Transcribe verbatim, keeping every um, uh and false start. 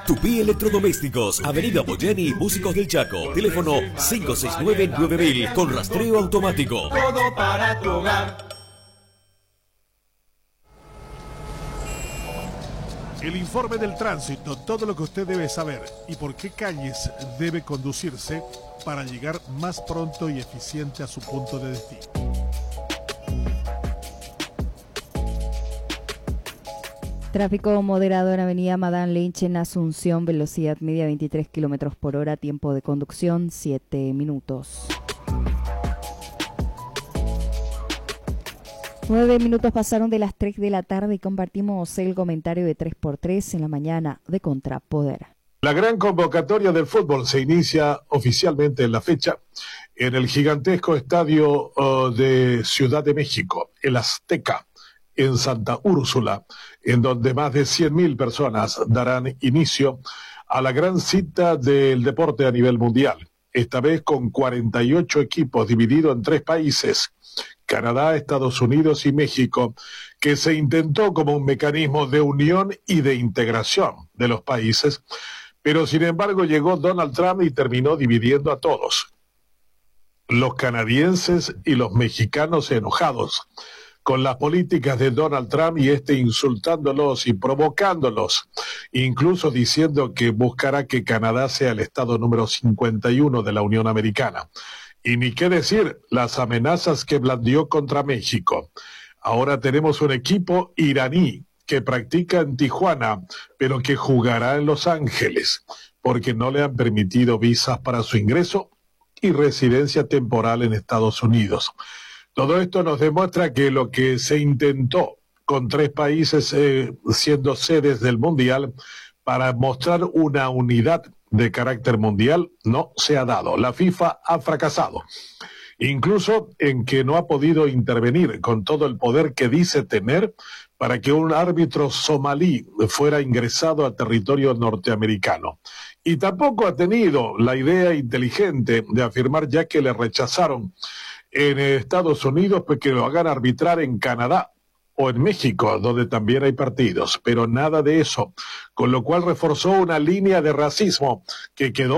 Tupí Electrodomésticos, Avenida Boyani, Músicos del Chaco. Teléfono cinco seis nueve nueve mil con rastreo automático. Todo para tu hogar. El informe del tránsito, todo lo que usted debe saber y por qué calles debe conducirse para llegar más pronto y eficiente a su punto de destino. Tráfico moderado en Avenida Madame Lynch en Asunción, velocidad media veintitrés kilómetros por hora, tiempo de conducción siete minutos. Nueve minutos pasaron de las tres de la tarde y compartimos el comentario de tres por tres en la mañana de Contrapoder. La gran convocatoria del fútbol se inicia oficialmente en la fecha en el gigantesco estadio uh, de Ciudad de México, el Azteca, en Santa Úrsula, en donde más de cien mil personas darán inicio a la gran cita del deporte a nivel mundial, esta vez con cuarenta y ocho equipos divididos en tres países, Canadá, Estados Unidos y México, que se intentó como un mecanismo de unión y de integración de los países, pero sin embargo llegó Donald Trump y terminó dividiendo a todos. Los canadienses y los mexicanos enojados con las políticas de Donald Trump y este insultándolos y provocándolos, incluso diciendo que buscará que Canadá sea el estado número cincuenta y uno de la Unión Americana. Y ni qué decir las amenazas que blandió contra México. Ahora tenemos un equipo iraní que practica en Tijuana, pero que jugará en Los Ángeles, porque no le han permitido visas para su ingreso y residencia temporal en Estados Unidos. Todo esto nos demuestra que lo que se intentó con tres países eh, siendo sedes del Mundial para mostrar una unidad de carácter mundial no se ha dado. La FIFA ha fracasado, incluso en que no ha podido intervenir con todo el poder que dice tener para que un árbitro somalí fuera ingresado a territorio norteamericano. Y tampoco ha tenido la idea inteligente de afirmar, ya que le rechazaron en Estados Unidos, pues que lo hagan arbitrar en Canadá o en México, donde también hay partidos, pero nada de eso, con lo cual reforzó una línea de racismo que quedó